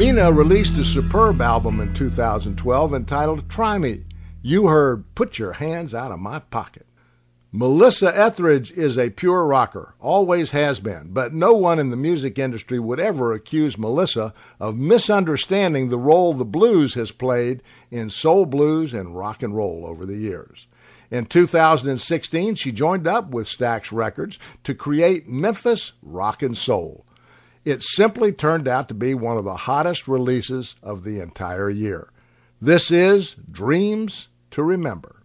Mina released a superb album in 2012 entitled Try Me. You heard Put Your Hands Out of My Pocket. Melissa Etheridge is a pure rocker, always has been, but no one in the music industry would ever accuse Melissa of misunderstanding the role the blues has played in soul blues and rock and roll over the years. In 2016, she joined up with Stax Records to create Memphis Rock and Soul. It simply turned out to be one of the hottest releases of the entire year. This is Dreams to Remember.